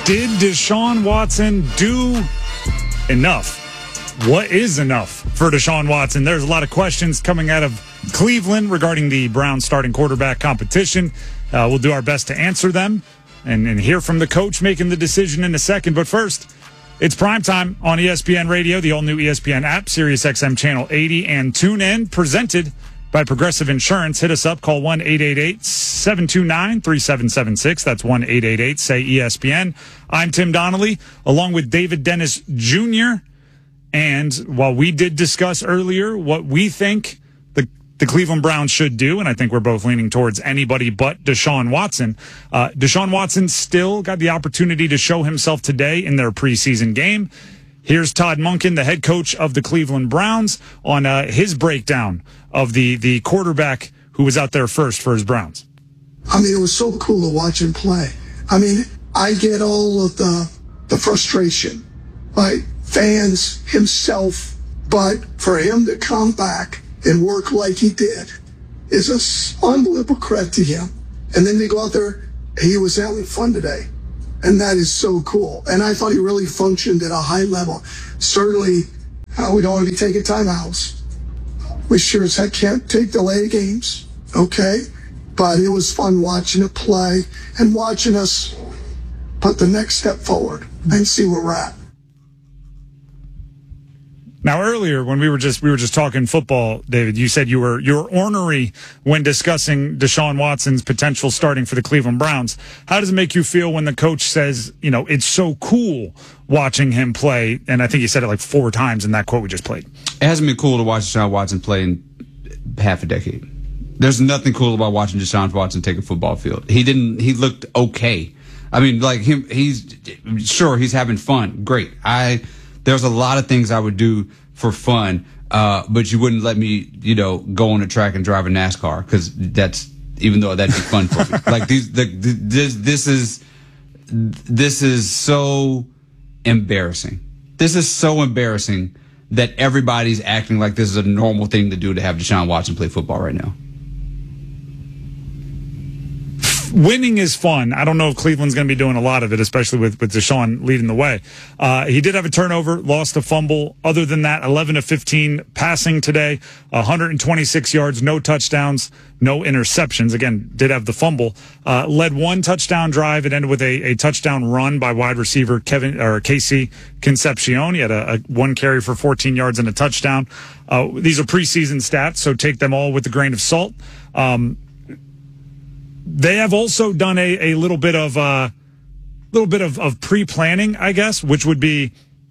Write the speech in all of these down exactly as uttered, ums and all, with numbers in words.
Did Deshaun Watson do enough? What is enough for Deshaun Watson? There's a lot of questions coming out of Cleveland regarding the Browns starting quarterback competition. Uh, we'll do our best to answer them and, and hear from the coach making the decision in a second. But first, it's primetime on E S P N Radio, the all-new E S P N app, Sirius X M Channel eighty, and TuneIn, presented by Progressive Insurance. Hit us up, call one eight eight eight, seven two nine, three seven seven six. That's one eight eight eight, say E S P N. I'm Tim Donnelly, along with David Dennis Junior And while we did discuss earlier what we think the the Cleveland Browns should do, and I think we're both leaning towards anybody but Deshaun Watson, uh, Deshaun Watson still got the opportunity to show himself today in their preseason game. Here's Todd Monken, the head coach of the Cleveland Browns, on uh, his breakdown of the, the quarterback who was out there first for his Browns. I mean, it was so cool to watch him play. I mean, I get all of the the frustration, right? Fans, himself, but for him to come back and work like he did is an unbelievable credit to him. And then to go out there, he was having fun today. And that is so cool. And I thought he really functioned at a high level. Certainly, uh, we don't want to be taking timeouts. We sure as heck can't take delay games, okay? But it was fun watching it play and watching us put the next step forward and see where we're at. Now, earlier when we were just we were just talking football, David, you said you were you were ornery when discussing Deshaun Watson's potential starting for the Cleveland Browns. How does it make you feel when the coach says, you know, it's so cool watching him play? And I think he said it like four times in that quote we just played. It hasn't been cool to watch Deshaun Watson play in half a decade. There's nothing cool about watching Deshaun Watson take a football field. He didn't. He looked okay. I mean, like him. He's sure he's having fun. Great. I. There's a lot of things I would do for fun, uh, but you wouldn't let me, you know, go on a track and drive a NASCAR because that's, even though that'd be fun for me. Like these, the, this, this is, this is so embarrassing. This is so embarrassing that everybody's acting like this is a normal thing to do to have Deshaun Watson play football right now. Winning is fun. I don't know if Cleveland's going to be doing a lot of it, especially with, with Deshaun leading the way. Uh, he did have a turnover, lost a fumble. Other than that, eleven of fifteen passing today, one hundred twenty-six yards, no touchdowns, no interceptions. Again, did have the fumble. Uh, led one touchdown drive. It ended with a, a touchdown run by wide receiver Kevin or Casey Concepcion. He had a, a one carry for fourteen yards and a touchdown. Uh, these are preseason stats, so take them all with a grain of salt. Um, They have also done a, a little bit of uh, little bit of, of pre-planning, I guess, which would be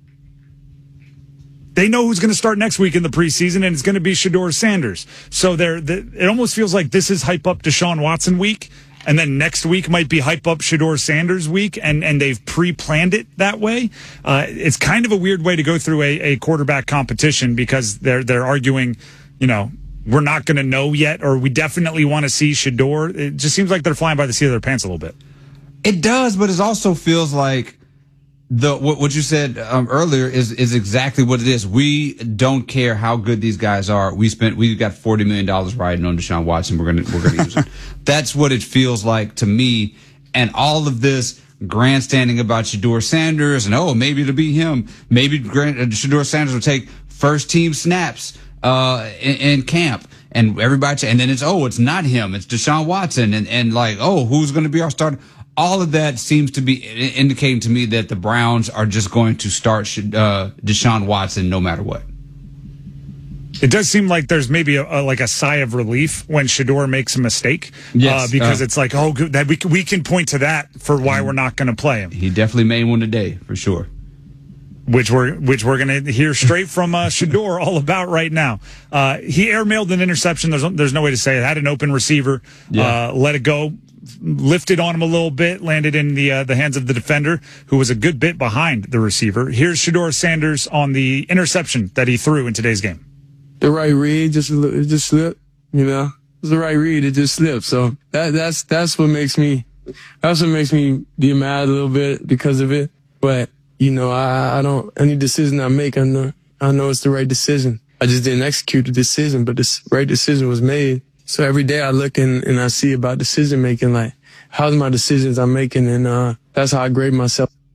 they know who's going to start next week in the preseason, and it's going to be Shedeur Sanders. So they're, they, it almost feels like this is hype up Deshaun Watson week, and then next week might be hype up Shedeur Sanders week, and, and they've pre-planned it that way. Uh, it's kind of a weird way to go through a, a quarterback competition because they're they're arguing, you know, we're not going to know yet, or we definitely want to see Shedeur. It just seems like they're flying by the seat of their pants a little bit. It does, but it also feels like the what, what you said um, earlier is is exactly what it is. We don't care how good these guys are. We spent we got forty million dollars riding on Deshaun Watson. We're gonna we're gonna use it. That's what it feels like to me. And all of this grandstanding about Shedeur Sanders and oh maybe it'll be him. Maybe Shedeur Sanders will take first team snaps uh in, in camp, and everybody and then it's oh it's not him, it's Deshaun Watson, and and like oh who's going to be our starter. All of that seems to be indicating to me that the Browns are just going to start uh Deshaun Watson no matter what. It does seem like there's maybe a, a like a sigh of relief when Shedeur makes a mistake, yes, uh, because uh, it's like oh good, that we we can point to that for why we're not going to play him. He definitely made one today for sure. Which we're which we're going to hear straight from uh, Shedeur all about right now. Uh, he airmailed an interception. There's there's no way to say it. Had an open receiver, yeah. uh, let it go, lifted on him a little bit, landed in the uh, the hands of the defender, who was a good bit behind the receiver. Here's Shedeur Sanders on the interception that he threw in today's game. The right read just it just slipped, you know. It was the right read. It just slipped. So that that's that's what makes me that's what makes me be mad a little bit because of it, but. You know, I, I don't, any decision I make, I know, I know it's the right decision. I just didn't execute the decision, but the right decision was made. So every day I look and, and I see about decision making, like, how's my decisions I'm making? And uh, that's how I grade myself.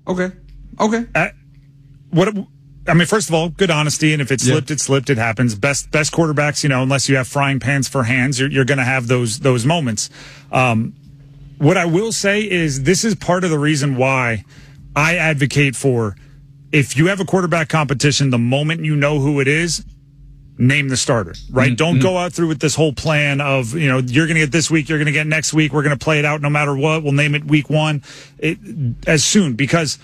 Okay. Okay. Uh, what? I mean, first of all, good honesty, and if it slipped, yeah. it slipped. It happens. Best best quarterbacks, you know, unless you have frying pans for hands, you're, you're going to have those those moments. Um, what I will say is this is part of the reason why I advocate for, if you have a quarterback competition, the moment you know who it is, name the starter, right? Mm-hmm. Don't go out through with this whole plan of, you know, you're going to get this week, you're going to get next week, we're going to play it out no matter what. We'll name it week one it, as soon, because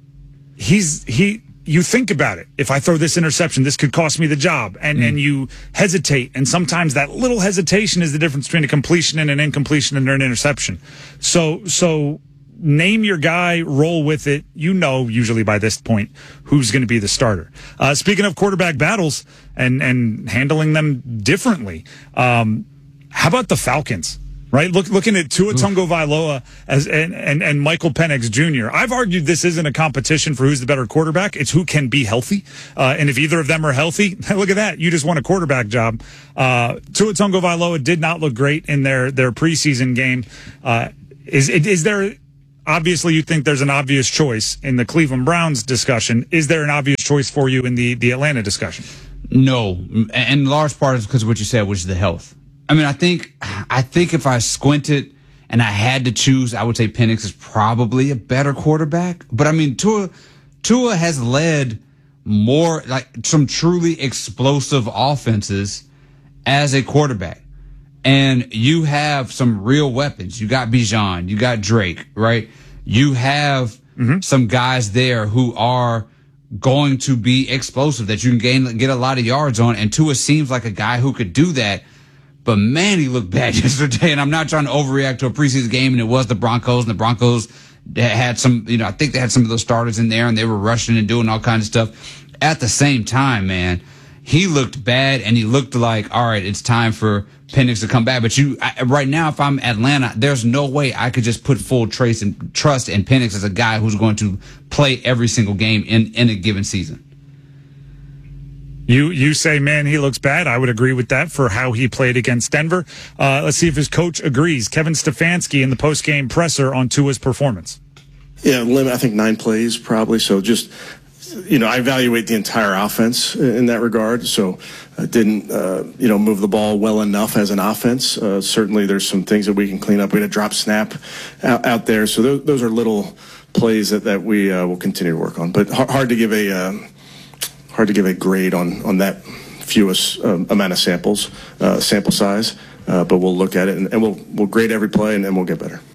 he's he. You think about it. If I throw this interception, this could cost me the job. And mm. and you hesitate. And sometimes that little hesitation is the difference between a completion and an incompletion and an interception. So so name your guy, roll with it. You know usually by this point who's going to be the starter. Uh, speaking of quarterback battles and, and handling them differently, um, how about the Falcons? Right, look, looking at Tua Tagovailoa as and, and and Michael Penix Junior I've argued this isn't a competition for who's the better quarterback. It's who can be healthy, uh, and if either of them are healthy, look at that. You just won a quarterback job. Uh, Tua Tagovailoa did not look great in their their preseason game. Uh, is is there? Obviously, you think there's an obvious choice in the Cleveland Browns discussion. Is there an obvious choice for you in the the Atlanta discussion? No, and large part is because of what you said, which is the health. I mean, I think I think if I squinted and I had to choose, I would say Penix is probably a better quarterback. But I mean, Tua Tua has led more like some truly explosive offenses as a quarterback. And you have some real weapons. You got Bijan, you got Drake, right? You have mm-hmm. some guys there who are going to be explosive that you can gain get a lot of yards on. And Tua seems like a guy who could do that. But man, he looked bad yesterday, and I'm not trying to overreact to a preseason game, and it was the Broncos, and the Broncos had some, you know, I think they had some of those starters in there, and they were rushing and doing all kinds of stuff. At the same time, man, he looked bad, and he looked like, all right, it's time for Penix to come back. But you, I, right now, if I'm Atlanta, there's no way I could just put full trace and trust in Penix as a guy who's going to play every single game in, in a given season. You you say, man, he looks bad. I would agree with that for how he played against Denver. Uh, let's see if his coach agrees. Kevin Stefanski in the post-game presser on Tua's performance. Yeah, limit, I think nine plays probably. So just, you know, I evaluate the entire offense in that regard. So I didn't, uh, you know, move the ball well enough as an offense. Uh, certainly there's some things that we can clean up. We had a drop snap out, out there. So those, those are little plays that, that we uh, will continue to work on. But hard, hard to give a... Uh, Hard to give a grade on, on that fewest um, amount of samples, uh, sample size, uh, but we'll look at it and, and we'll we'll grade every play and then we'll get better.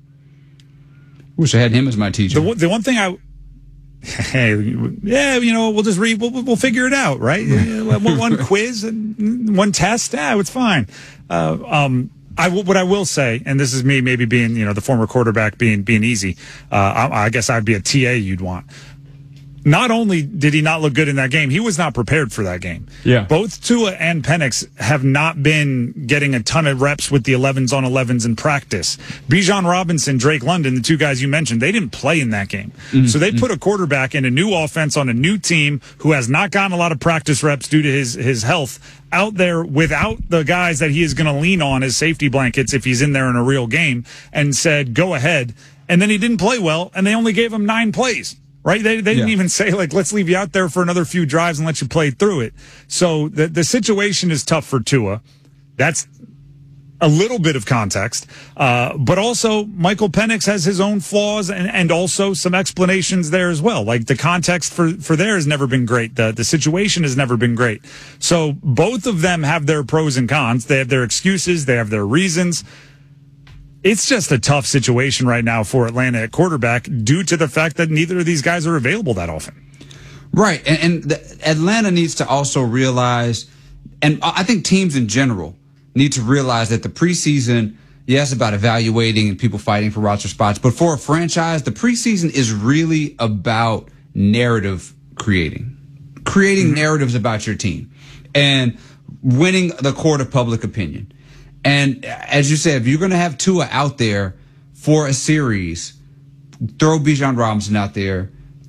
Wish I had him as my teacher. The, the one thing I, hey, yeah, you know, we'll just read, we'll, we'll figure it out, right? one, one quiz and one test, yeah, it's fine. Uh, um, I w- what I will say, and this is me maybe being, you know, the former quarterback being being easy. Uh, I, I guess I'd be a T A you'd want. Not only did he not look good in that game, he was not prepared for that game. Yeah. Both Tua and Penix have not been getting a ton of reps with the elevens on elevens in practice. Bijan Robinson, Drake London, the two guys you mentioned, they didn't play in that game. Mm-hmm. So they put a quarterback in a new offense on a new team who has not gotten a lot of practice reps due to his, his health out there without the guys that he is going to lean on as safety blankets if he's in there in a real game, and said, go ahead. And then he didn't play well, and they only gave him nine plays. Right? They they didn't yeah. even say, like, let's leave you out there for another few drives and let you play through it. So the, the situation is tough for Tua. That's a little bit of context. Uh, but also, Michael Penix has his own flaws and, and also some explanations there as well. Like, the context for, for there has never been great. The, the situation has never been great. So both of them have their pros and cons. They have their excuses. They have their reasons. It's just a tough situation right now for Atlanta at quarterback due to the fact that neither of these guys are available that often. Right. And, and the, Atlanta needs to also realize, and I think teams in general need to realize that the preseason, yes, about evaluating and people fighting for roster spots, but for a franchise, the preseason is really about narrative creating, creating mm-hmm. narratives about your team and winning the court of public opinion. And as you said, if you're going to have Tua out there for a series, throw Bijan Robinson out there,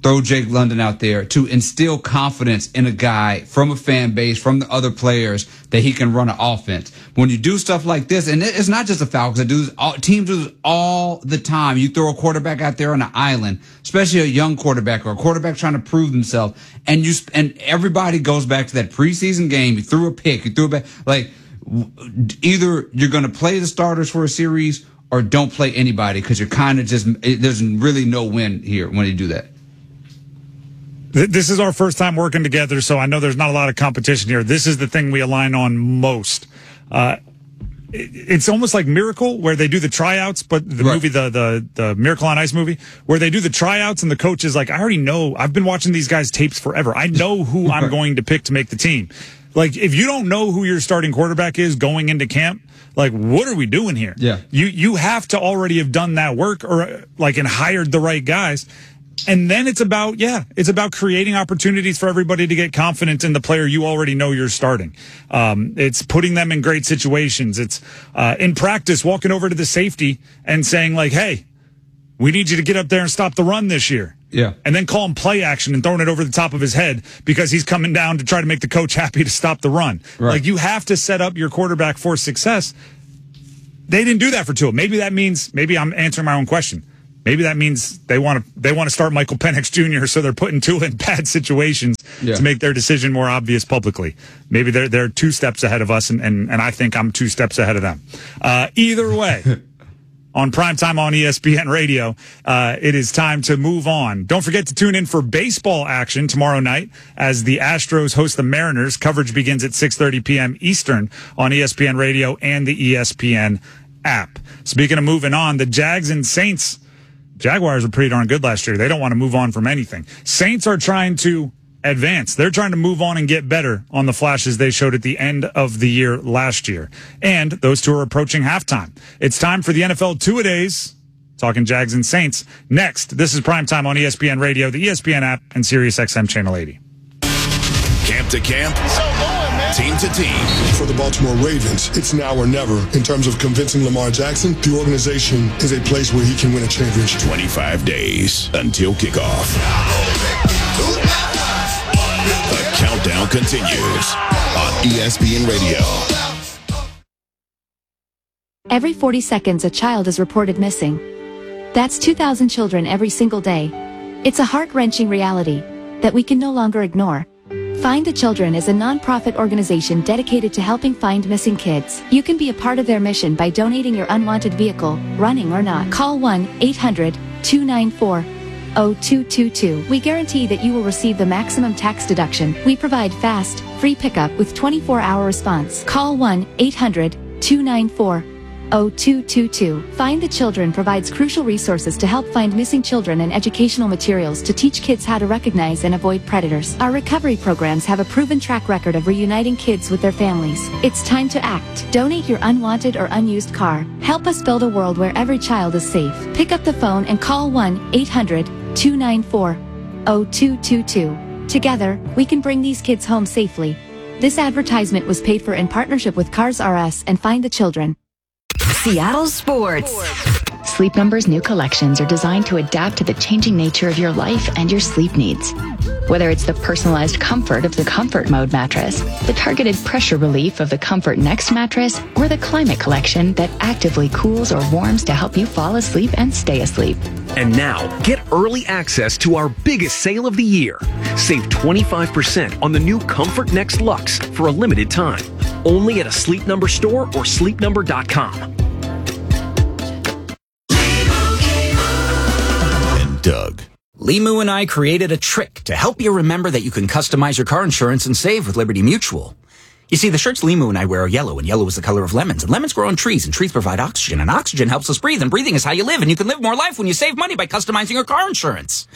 throw Jake London out there to instill confidence in a guy from a fan base, from the other players, that he can run an offense. When you do stuff like this, and it's not just the Falcons that do this, all, teams do this all the time. You throw a quarterback out there on an island, especially a young quarterback or a quarterback trying to prove themselves, and you and everybody goes back to that preseason game. You threw a pick, you threw a back. Like, either you're going to play the starters for a series or don't play anybody, because you're kind of just, there's really no win here when you do that. This is our first time working together, so I know there's not a lot of competition here. This is the thing we align on most. Uh, it's almost like Miracle, where they do the tryouts, but the right. movie, the, the the Miracle on Ice movie, where they do the tryouts and the coach is like, I already know, I've been watching these guys' tapes forever. I know who I'm going to pick to make the team. Like, if you don't know who your starting quarterback is going into camp, like, what are we doing here? Yeah. You, you have to already have done that work, or like, and hired the right guys. And then it's about, yeah, it's about creating opportunities for everybody to get confidence in the player you already know you're starting. Um, it's putting them in great situations. It's uh, in practice, walking over to the safety and saying, like, hey, we need you to get up there and stop the run this year. Yeah. And then call him play action and throwing it over the top of his head because he's coming down to try to make the coach happy to stop the run. Right. Like, you have to set up your quarterback for success. They didn't do that for Tua. Maybe that means, maybe I'm answering my own question. Maybe that means they want to they want to start Michael Penix Junior so they're putting Tua in bad situations yeah. to make their decision more obvious publicly. Maybe they're they're two steps ahead of us, and, and, and I think I'm two steps ahead of them. Uh, either way, on Primetime on E S P N Radio, uh, it is time to move on. Don't forget to tune in for baseball action tomorrow night as the Astros host the Mariners. Coverage begins at six thirty p.m. Eastern on E S P N Radio and the E S P N app. Speaking of moving on, the Jags and Saints, Jaguars were pretty darn good last year. They don't want to move on from anything. Saints are trying to advance. They're trying to move on and get better on the flashes they showed at the end of the year last year. And those two are approaching halftime. It's time for the N F L Two-A-Days, talking Jags and Saints. Next, this is Primetime on E S P N Radio, the E S P N app, and Sirius X M Channel eighty. Camp to camp. So going, man. Team to team. For the Baltimore Ravens, it's now or never. In terms of convincing Lamar Jackson, the organization is a place where he can win a championship. twenty-five days until kickoff. The countdown continues on E S P N Radio. Every forty seconds, a child is reported missing. That's two thousand children every single day. It's a heart-wrenching reality that we can no longer ignore. Find the Children is a non-profit organization dedicated to helping find missing kids. You can be a part of their mission by donating your unwanted vehicle, running or not. Call one eight hundred two nine four zero two two two. We guarantee that you will receive the maximum tax deduction. We provide fast, free pickup with twenty-four hour response. Call one eight hundred two nine four zero two two two. Find the Children provides crucial resources to help find missing children and educational materials to teach kids how to recognize and avoid predators. Our recovery programs have a proven track record of reuniting kids with their families. It's time to act. Donate your unwanted or unused car. Help us build a world where every child is safe. Pick up the phone and call one eight hundred two nine four zero two two two. Together, we can bring these kids home safely. This advertisement was paid for in partnership with Cars R Us and Find the Children. Seattle Sports. Sleep Number's new collections are designed to adapt to the changing nature of your life and your sleep needs. Whether it's the personalized comfort of the Comfort Mode mattress, the targeted pressure relief of the Comfort Next mattress, or the Climate Collection that actively cools or warms to help you fall asleep and stay asleep. And now, get early access to our biggest sale of the year. Save twenty-five percent on the new Comfort Next Luxe for a limited time. Only at a Sleep Number store or sleep number dot com. And Doug. Limu and I created a trick to help you remember that you can customize your car insurance and save with Liberty Mutual. You see, the shirts Limu and I wear are yellow, and yellow is the color of lemons, and lemons grow on trees, and trees provide oxygen, and oxygen helps us breathe, and breathing is how you live, and you can live more life when you save money by customizing your car insurance.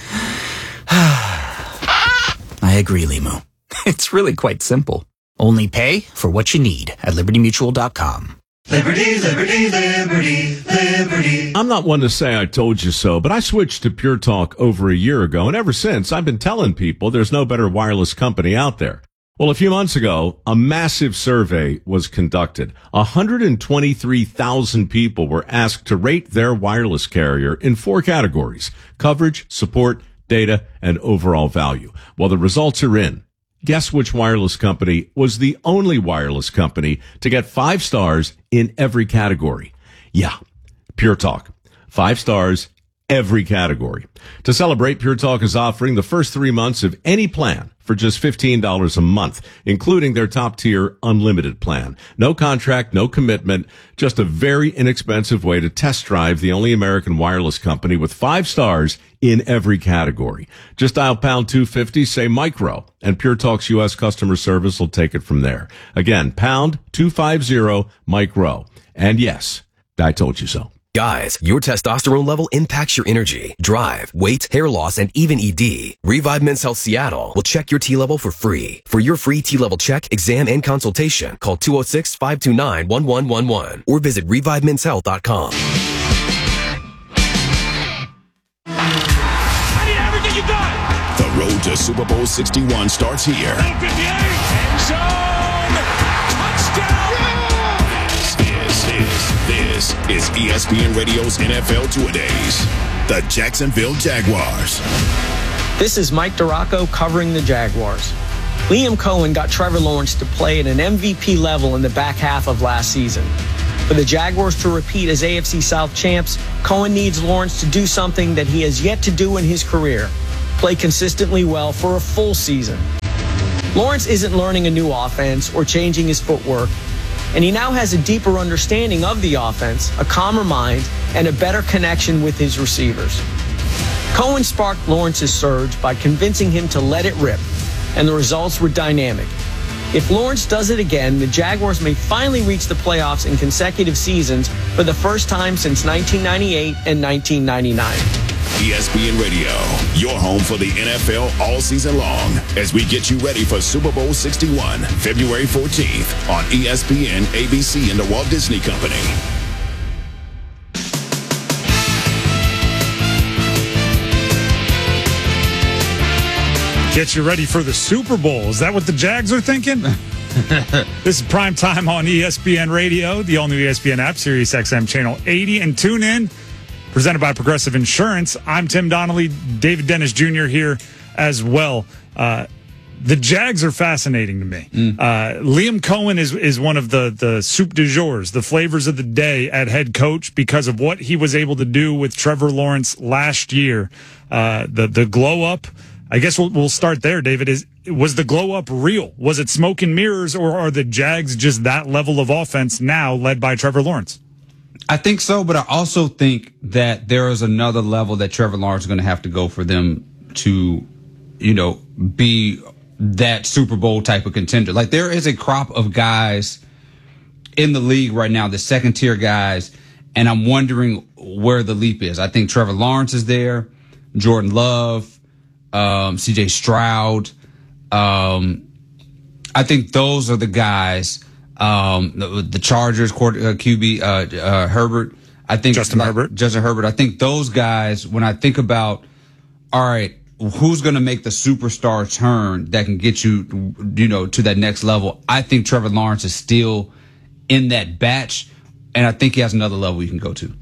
I agree, Limu. It's really quite simple. Only pay for what you need at liberty mutual dot com. Liberty, liberty, liberty, liberty. I'm not one to say I told you so, but I switched to Pure Talk over a year ago, and ever since, I've been telling people there's no better wireless company out there. Well, a few months ago, a massive survey was conducted. one hundred twenty-three thousand people were asked to rate their wireless carrier in four categories: coverage, support, data, and overall value. Well, the results are in. Guess which wireless company was the only wireless company to get five stars in every category? Yeah, Pure Talk. Five stars, every category. To celebrate, Pure Talk is offering the first three months of any plan for just fifteen dollars a month, including their top-tier unlimited plan. No contract, no commitment, just a very inexpensive way to test drive the only American wireless company with five stars in every category. Just dial pound two fifty, say micro, and Pure Talk's U S customer service will take it from there. Again, pound two fifty, micro. And yes, I told you so. Guys, your testosterone level impacts your energy, drive, weight, hair loss, and even E D. Revive Men's Health Seattle will check your T level for free. For your free T level check, exam, and consultation, call two oh six, five two nine, one one one one or visit revive men's health dot com. I need everything you got. The road to Super Bowl sixty-one starts here. End zone. This is E S P N Radio's N F L Two-A-Days. The Jacksonville Jaguars. This is Mike Duraco covering the Jaguars. Liam Cohen got Trevor Lawrence to play at an M V P level in the back half of last season. For the Jaguars to repeat as A F C South champs, Cohen needs Lawrence to do something that he has yet to do in his career: play consistently well for a full season. Lawrence isn't learning a new offense or changing his footwork, and he now has a deeper understanding of the offense, a calmer mind, and a better connection with his receivers. Cohen sparked Lawrence's surge by convincing him to let it rip, and the results were dynamic. If Lawrence does it again, the Jaguars may finally reach the playoffs in consecutive seasons for the first time since nineteen ninety-eight and nineteen ninety-nine. E S P N Radio, your home for the N F L all season long, as we get you ready for Super Bowl sixty-one, February fourteenth on E S P N, A B C, and the Walt Disney Company. Get you ready for the Super Bowl. Is that what the Jags are thinking? This is prime time on E S P N Radio, the all-new E S P N app, Sirius X M Channel eighty, and tune in. Presented by Progressive Insurance. I'm Tim Donnelly, David Dennis Junior here as well. Uh, the Jags are fascinating to me. Mm. Uh, Liam Cohen is is one of the the soup du jours, the flavors of the day at head coach because of what he was able to do with Trevor Lawrence last year. Uh, the the glow up. I guess we'll we'll start there, David. Is was the glow up real? Was it smoke and mirrors, or are the Jags just that level of offense now, led by Trevor Lawrence? I think so, but I also think that there is another level that Trevor Lawrence is going to have to go for them to, you know, be that Super Bowl type of contender. Like, there is a crop of guys in the league right now, the second tier guys, and I'm wondering where the leap is. I think Trevor Lawrence is there, Jordan Love, um, C J Stroud. Um, I think those are the guys. Um, the, the Chargers quarter, uh, Q B, uh, uh, Herbert. I think Justin like, Herbert. Justin Herbert. I think those guys, when I think about, all right, who's going to make the superstar turn that can get you, you know, to that next level? I think Trevor Lawrence is still in that batch, and I think he has another level you can go to.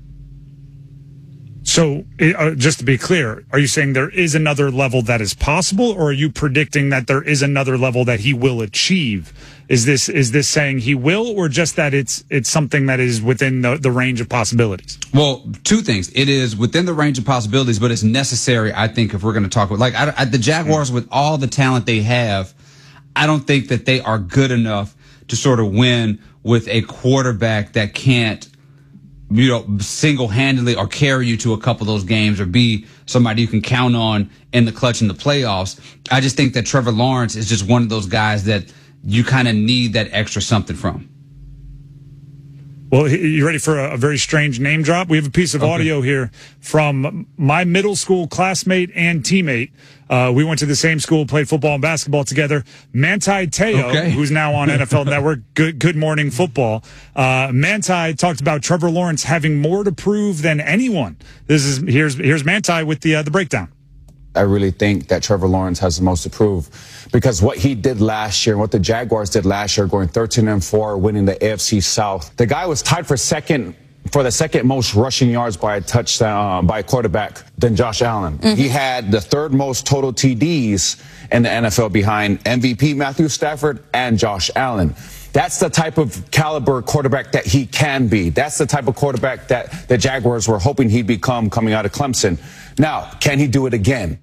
So, uh, just to be clear, are you saying there is another level that is possible, or are you predicting that there is another level that he will achieve? Is this is this saying he will, or just that it's it's something that is within the, the range of possibilities? Well, two things. It is within the range of possibilities, but it's necessary, I think, if we're going to talk about, like, I, I, the Jaguars, with all the talent they have, I don't think that they are good enough to sort of win with a quarterback that can't, you know, single-handedly or carry you to a couple of those games or be somebody you can count on in the clutch in the playoffs. I just think that Trevor Lawrence is just one of those guys that you kind of need that extra something from. Well, you ready for a, a very strange name drop? We have a piece of okay. audio here from my middle school classmate and teammate. Uh, we went to the same school, played football and basketball together. Manti Te'o, okay. who's now on N F L Network, Good Good Morning Football. Uh, Manti talked about Trevor Lawrence having more to prove than anyone. This is here's here's Manti with the uh, the breakdown. I really think that Trevor Lawrence has the most to prove, because what he did last year and what the Jaguars did last year, going thirteen and four, winning the A F C South. The guy was tied for second for the second most rushing yards by a touchdown uh, by a quarterback than Josh Allen. Mm-hmm. He had the third most total T Ds in the N F L behind M V P Matthew Stafford and Josh Allen. That's the type of caliber quarterback that he can be. That's the type of quarterback that the Jaguars were hoping he'd become coming out of Clemson. Now, can he do it again?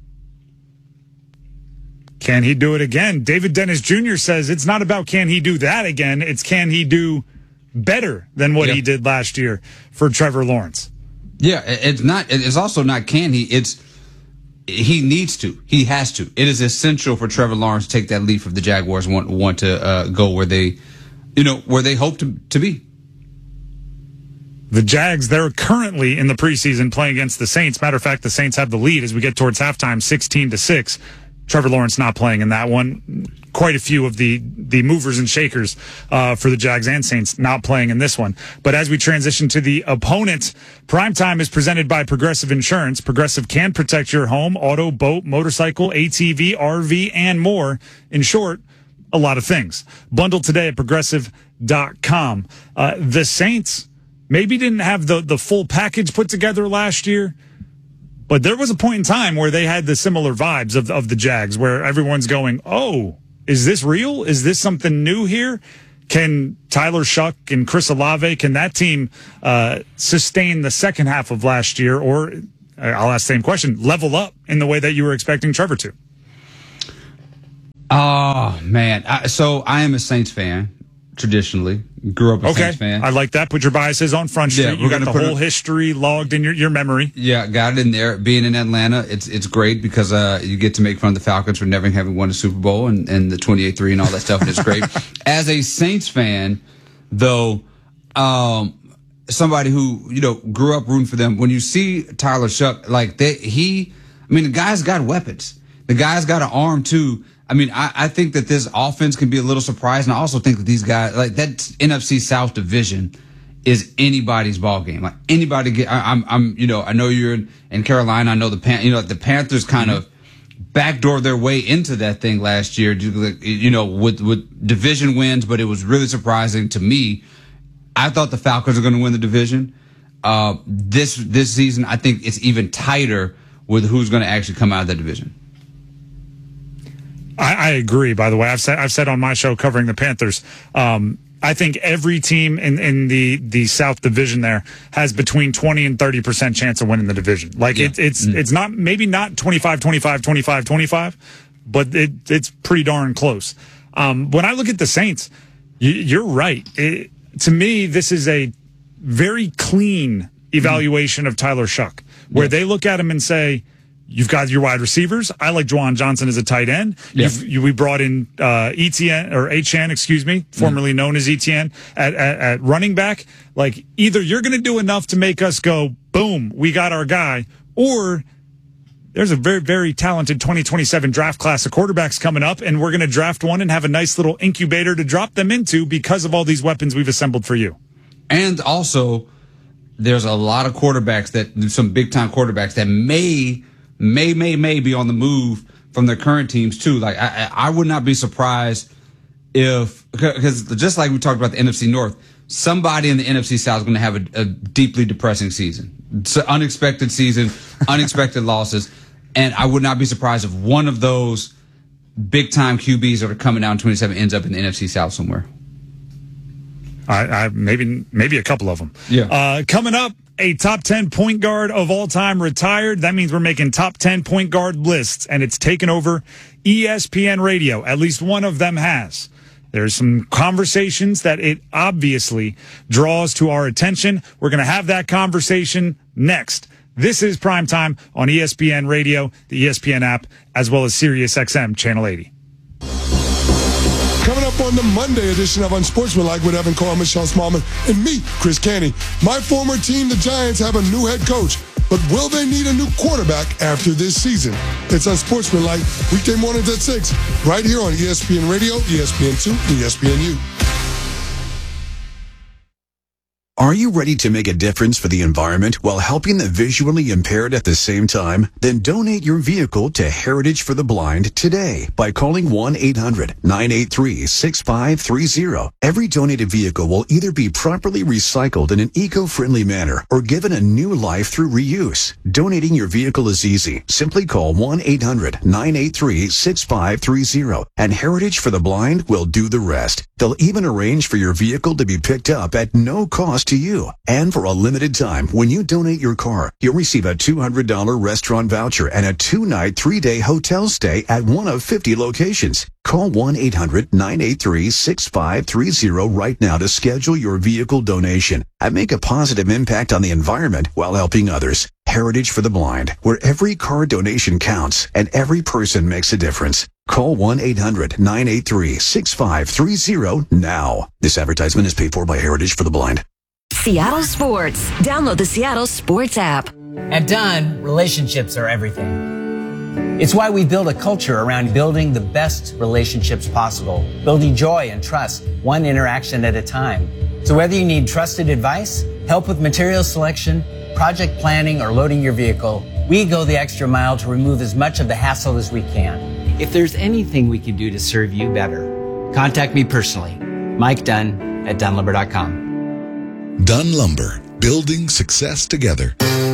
Can he do it again? David Dennis Junior says it's not about can he do that again. It's can he do better than what yeah. he did last year for Trevor Lawrence. Yeah, it's not. It's also not can he. It's he needs to. He has to. It is essential for Trevor Lawrence to take that leap if the Jaguars want want to uh, go where they, you know, where they hope to to be. The Jags, they're currently in the preseason playing against the Saints. Matter of fact, the Saints have the lead as we get towards halftime, sixteen to six. Trevor Lawrence not playing in that one. Quite a few of the the movers and shakers uh, for the Jags and Saints not playing in this one. But as we transition to the opponent, Primetime is presented by Progressive Insurance. Progressive can protect your home, auto, boat, motorcycle, A T V, R V, and more. In short, a lot of things. Bundle today at progressive dot com. Uh, the Saints maybe didn't have the, the full package put together last year, but there was a point in time where they had the similar vibes of, of the Jags, where everyone's going, oh, is this real? Is this something new here? Can Tyler Shuck and Chris Olave, can that team uh, sustain the second half of last year? Or, I'll ask the same question, level up in the way that you were expecting Trevor to? Oh, man. I, so I am a Saints fan, traditionally. Grew up a okay. Saints fan. I like that. Put your biases on Front Street. Yeah, you got the whole a, history logged in your, your memory. Yeah, got it in there. Being in Atlanta, it's it's great because uh, you get to make fun of the Falcons for never having won a Super Bowl and, and the twenty-eight three and all that stuff, and it's great. As a Saints fan, though, um, somebody who, you know, grew up rooting for them, when you see Tyler Shuck, like, they, he, I mean, the guy's got weapons. The guy's got an arm, too. I mean, I, I think that this offense can be a little surprising. I also think that these guys, like that N F C South division, is anybody's ball game. Like anybody get, I, I'm, I'm, you know, I know you're in, in Carolina. I know the Pan, you know, the Panthers kind mm-hmm. of backdoored their way into that thing last year, you know, with with division wins. But it was really surprising to me. I thought the Falcons were going to win the division. Uh, this this season, I think it's even tighter with who's going to actually come out of that division. I, I agree, by the way. I've said I've said on my show covering the Panthers, um, I think every team in, in the, the South Division there has between twenty and thirty percent chance of winning the division. Like, yeah. it, it's mm. it's not, maybe not twenty-five twenty-five, twenty-five twenty-five, but it, it's pretty darn close. Um, when I look at the Saints, you, you're right. It, to me, this is a very clean evaluation mm. of Tyler Shuck, where yeah. they look at him and say, you've got your wide receivers. I like Juwan Johnson as a tight end. Yeah. You've, you, we brought in uh, Etienne or Achane, excuse me, formerly mm. known as Etienne, at, at, at running back. Like, either you're going to do enough to make us go, boom, we got our guy, or there's a very, very talented twenty twenty-seven draft class of quarterbacks coming up, and we're going to draft one and have a nice little incubator to drop them into because of all these weapons we've assembled for you. And also, there's a lot of quarterbacks that, some big-time quarterbacks that may – may, may, may be on the move from their current teams too. Like, I, I would not be surprised if, because just like we talked about the N F C North, somebody in the N F C South is going to have a, a deeply depressing season. It's an unexpected season, unexpected losses. And I would not be surprised if one of those big time Q Bs that are coming out in twenty-seven ends up in the N F C South somewhere. I, I maybe, maybe a couple of them. Yeah. Uh, coming up, a top ten point guard of all time retired. That means we're making top ten point guard lists, and it's taken over E S P N Radio. At least one of them has. There's some conversations that it obviously draws to our attention. We're going to have that conversation next. This is Primetime on E S P N Radio, the E S P N app, as well as Sirius X M Channel eighty. Coming up on the Monday edition of Unsportsmanlike with Evan Carr, Michelle Smallman, and me, Chris Canty. My former team, the Giants, have a new head coach, but will they need a new quarterback after this season? It's Unsportsmanlike, weekday mornings at six, right here on E S P N Radio, E S P N two, and E S P N U. Are Are you ready to make a difference for the environment while helping the visually impaired at the same time? Then donate your vehicle to Heritage for the Blind today by calling one eight hundred nine eight three six five three zero. Every donated vehicle will either be properly recycled in an eco-friendly manner or given a new life through reuse. Donating your vehicle is easy. Simply call one eight hundred nine eight three six five three zero and Heritage for the Blind will do the rest. They'll even arrange for your vehicle to be picked up at no cost to you. And for a limited time, when you donate your car, you'll receive a two hundred dollars restaurant voucher and a two-night, three-day hotel stay at one of fifty locations. Call one eight hundred nine eight three six five three zero right now to schedule your vehicle donation and make a positive impact on the environment while helping others. Heritage for the Blind, where every car donation counts and every person makes a difference. Call one eight hundred nine eight three six five three zero now. This advertisement is paid for by Heritage for the Blind. Seattle Sports. Download the Seattle Sports app. At Dunn, relationships are everything. It's why we build a culture around building the best relationships possible, building joy and trust, one interaction at a time. So whether you need trusted advice, help with material selection, project planning, or loading your vehicle, we go the extra mile to remove as much of the hassle as we can. If there's anything we can do to serve you better, contact me personally, Mike Dunn at Dunn Lumber dot com. Dunn Lumber, building success together.